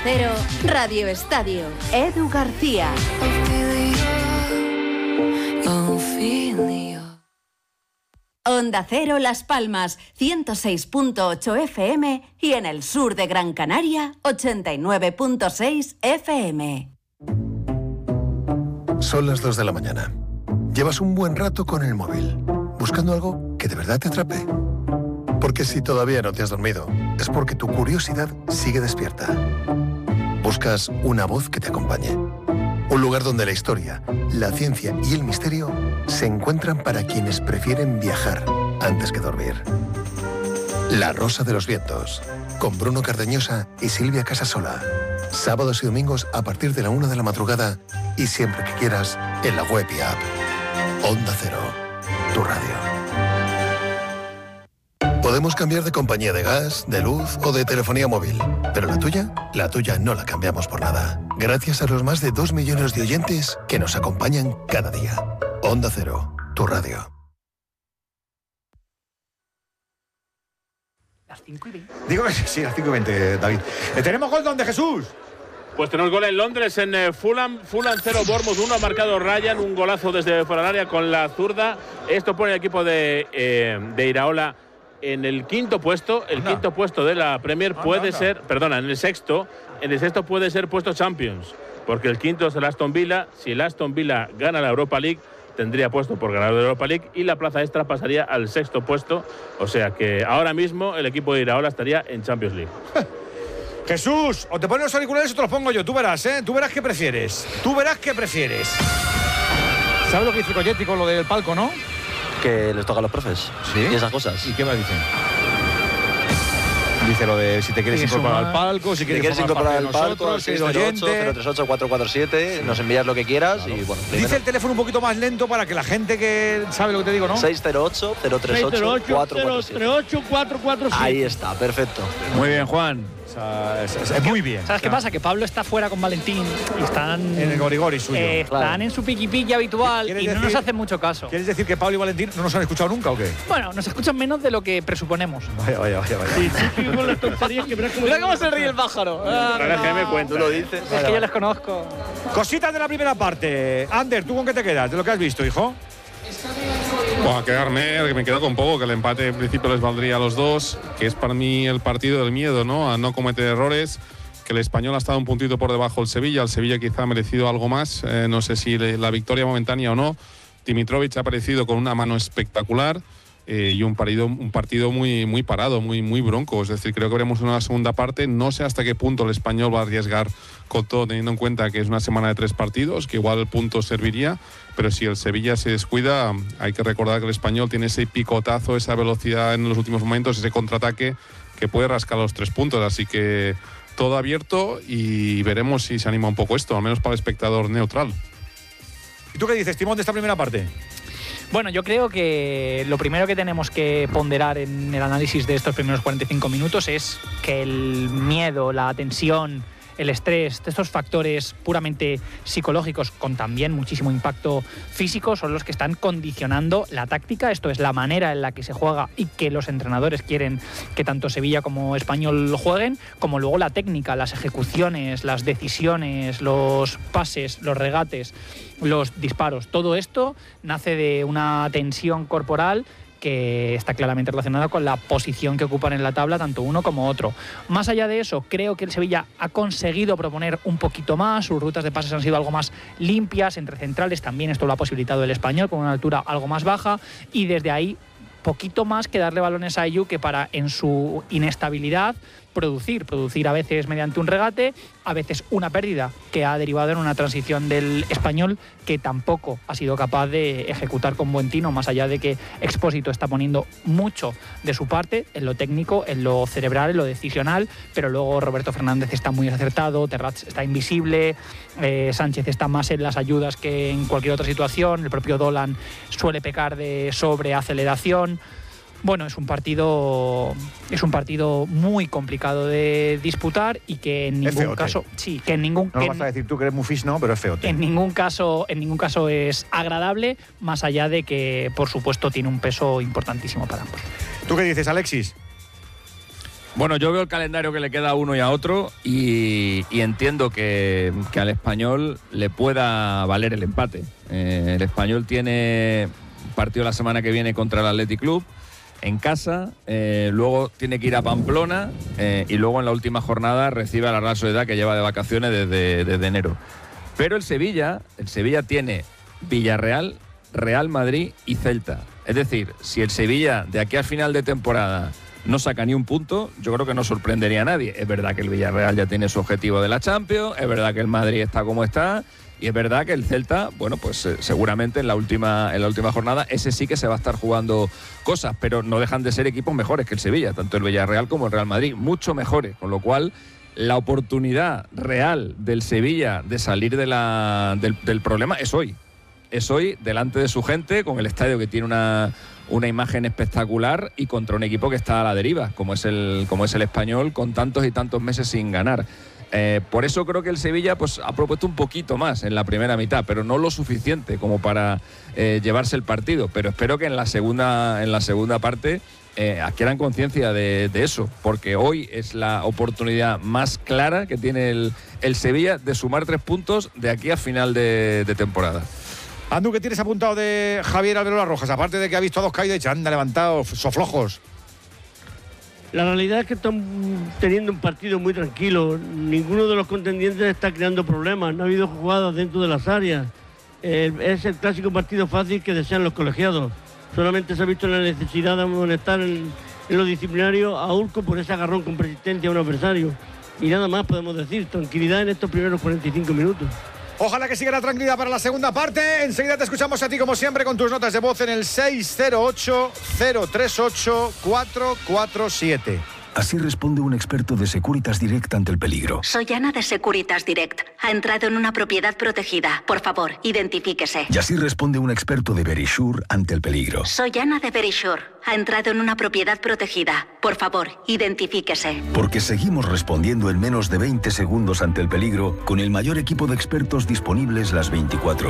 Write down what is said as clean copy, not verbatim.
Cero, Radio Estadio. Edu García. Onda Cero Las Palmas, 106.8 FM y en el sur de Gran Canaria, 89.6 FM. Son las 2 de la mañana. Llevas un buen rato con el móvil, buscando algo que de verdad te atrape. Porque si todavía no te has dormido, es porque tu curiosidad sigue despierta. Buscas una voz que te acompañe. Un lugar donde la historia, la ciencia y el misterio se encuentran para quienes prefieren viajar antes que dormir. La Rosa de los Vientos, con Bruno Cardeñosa y Silvia Casasola. Sábados y domingos a partir de la 1 de la madrugada y siempre que quieras en la web y app. Onda Cero, tu radio. Podemos cambiar de compañía de gas, de luz o de telefonía móvil, pero la tuya no la cambiamos por nada. Gracias a los más de 2 millones de oyentes que nos acompañan cada día. Onda Cero, tu radio. Las 5:20. Digo que sí, las 5:20, David. ¿Tenemos gol donde Jesús? Pues tenemos gol en Londres, en Fulham 0, Bournemouth 1, ha marcado Ryan, un golazo desde fuera del área con la zurda. Esto pone el equipo de Iraola en el quinto puesto. El quinto puesto de la Premier puede ser, perdona, en el sexto puede ser puesto Champions, porque el quinto es el Aston Villa. Si el Aston Villa gana la Europa League, tendría puesto por ganador de Europa League y la plaza extra pasaría al sexto puesto. O sea que ahora mismo el equipo de Iraola estaría en Champions League. Jesús, o te pones los auriculares o te los pongo yo. Tú verás, ¿eh? Tú verás qué prefieres. ¿Sabes lo que dice Colletti con lo del palco, no? Que les toca a los profes. ¿Sí? Y esas cosas. ¿Y qué me dicen? Dice lo de si te quieres incorporar al palco, si quieres incorporar al palco, si eres oyente. 608-038-447, nos envías lo que quieras. Claro. Y bueno, dice el teléfono un poquito más lento para que la gente que sabe lo que te digo, ¿no? 608-038-447. Ahí está, perfecto. Muy bien, Juan. Es muy bien. ¿Sabes qué pasa? Que Pablo está fuera con Valentín y están en el gorigori suyo. Están en su piqui-piqui habitual y no nos hacen mucho caso. ¿Quieres decir que Pablo y Valentín no nos han escuchado nunca o qué? Bueno, nos escuchan menos de lo que presuponemos. Vaya. Sí, con las tonterías que mira cómo se ríe el pájaro. Que me cuento, lo dices. Es que yo les conozco. Cositas de la primera parte. Ander, ¿tú con qué te quedas de lo que has visto, hijo? A quedarme, que me quedo con poco, que el empate en principio les valdría a los dos, que es para mí el partido del miedo, ¿no? A no cometer errores, que el Español ha estado un puntito por debajo del Sevilla, el Sevilla quizá ha merecido algo más, no sé si la victoria momentánea o no. Dimitrovic ha aparecido con una mano espectacular y un partido muy parado, muy bronco, es decir, creo que veremos una segunda parte, no sé hasta qué punto el Español va a arriesgar con todo, teniendo en cuenta que es una semana de 3 partidos, que igual el punto serviría, pero si el Sevilla se descuida, hay que recordar que el Español tiene ese picotazo, esa velocidad en los últimos momentos, ese contraataque que puede rascar los 3 puntos, así que todo abierto y veremos si se anima un poco esto, al menos para el espectador neutral. ¿Y tú qué dices, Timón, de esta primera parte? Bueno, yo creo que lo primero que tenemos que ponderar en el análisis de estos primeros 45 minutos es que el miedo, la tensión, el estrés, estos factores puramente psicológicos con también muchísimo impacto físico son los que están condicionando la táctica. Esto es la manera en la que se juega y que los entrenadores quieren que tanto Sevilla como Español lo jueguen, como luego la técnica, las ejecuciones, las decisiones, los pases, los regates, los disparos. Todo esto nace de una tensión corporal que está claramente relacionada con la posición que ocupan en la tabla tanto uno como otro. Más allá de eso, creo que el Sevilla ha conseguido proponer un poquito más, sus rutas de pases han sido algo más limpias, entre centrales también esto lo ha posibilitado el Español con una altura algo más baja y desde ahí poquito más que darle balones a Ayew que para en su inestabilidad producir a veces mediante un regate, a veces una pérdida que ha derivado en una transición del Español que tampoco ha sido capaz de ejecutar con buen tino, más allá de que Expósito está poniendo mucho de su parte en lo técnico, en lo cerebral, en lo decisional, pero luego Roberto Fernández está muy acertado, Terrats está invisible, Sánchez está más en las ayudas que en cualquier otra situación, el propio Dolan suele pecar de sobreaceleración. Bueno, es un partido muy complicado de disputar y que en ningún caso, sí, que en ningún no vas a decir tú que eres mufis, no, pero es feote. En ningún caso es agradable, más allá de que por supuesto tiene un peso importantísimo para ambos. ¿Tú qué dices, Alexis? Bueno, yo veo el calendario que le queda a uno y a otro y entiendo que al Español le pueda valer el empate. El Español tiene partido la semana que viene contra el Athletic Club en casa, luego tiene que ir a Pamplona y luego en la última jornada recibe a la Real Sociedad, que lleva de vacaciones desde enero. Pero el Sevilla tiene Villarreal, Real Madrid y Celta. Es decir, si el Sevilla de aquí al final de temporada no saca ni un punto, yo creo que no sorprendería a nadie. Es verdad que el Villarreal ya tiene su objetivo de la Champions, es verdad que el Madrid está como está, y es verdad que el Celta, bueno, pues seguramente en la última jornada ese sí que se va a estar jugando cosas, pero no dejan de ser equipos mejores que el Sevilla, tanto el Villarreal como el Real Madrid, mucho mejores, con lo cual la oportunidad real del Sevilla de salir del problema es hoy. Es hoy, delante de su gente, con el estadio que tiene una imagen espectacular y contra un equipo que está a la deriva, como es el Español, con tantos y tantos meses sin ganar. Por eso creo que el Sevilla pues ha propuesto un poquito más en la primera mitad, pero no lo suficiente como para llevarse el partido. Pero espero que en la segunda parte adquieran conciencia de eso, porque hoy es la oportunidad más clara que tiene el Sevilla de sumar 3 puntos de aquí a final de temporada. Andu, ¿qué tienes apuntado de Javier Alberola Rojas? Aparte de que ha visto a dos caídos y dicho, anda, levantado, soflojos. La realidad es que están teniendo un partido muy tranquilo. Ninguno de los contendientes está creando problemas. No ha habido jugadas dentro de las áreas. Es el clásico partido fácil que desean los colegiados. Solamente se ha visto la necesidad de amonestar en lo disciplinario a Urco por ese agarrón con persistencia a un adversario. Y nada más podemos decir. Tranquilidad en estos primeros 45 minutos. Ojalá que siga la tranquilidad para la segunda parte. Enseguida te escuchamos a ti, como siempre, con tus notas de voz en el 608-038-447. Así responde un experto de Securitas Direct ante el peligro. Soy Ana de Securitas Direct. Ha entrado en una propiedad protegida. Por favor, identifíquese. Y así responde un experto de Verisure ante el peligro. Soy Ana de Verisure. Ha entrado en una propiedad protegida. Por favor, identifíquese. Porque seguimos respondiendo en menos de 20 segundos ante el peligro con el mayor equipo de expertos disponibles las 24